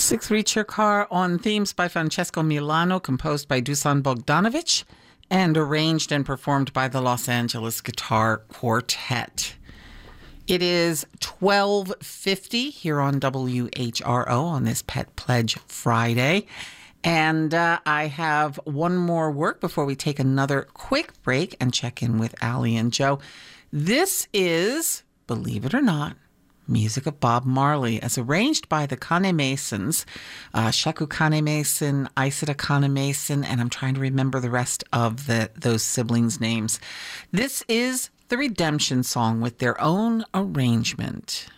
Six Reach Your Car on themes by Francesco Milano, composed by Dusan Bogdanovic, and arranged and performed by the Los Angeles Guitar Quartet. It is 12:50 here on WHRO on this Pet Pledge Friday. And I have one more work before we take another quick break and check in with Allie and Joe. This is, believe it or not, music of Bob Marley as arranged by the Kane Masons, Sheku Kane Mason, Isida Kane Mason, and I'm trying to remember the rest of those siblings' names. This is the Redemption Song with their own arrangement.